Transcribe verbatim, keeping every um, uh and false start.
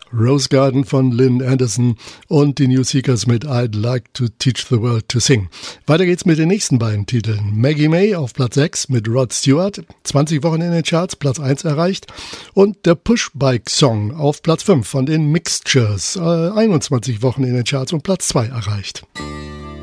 Rose Garden von Lynn Anderson und die New Seekers mit I'd Like to Teach the World to Sing. Weiter geht's mit den nächsten beiden Titeln. Maggie May auf Platz sechs mit Rod Stewart, zwanzig Wochen in den Charts, Platz eins erreicht. Und der Pushbike Song auf Platz fünf von den Mixtures, äh, einundzwanzig Wochen in den Charts und Platz zwei erreicht.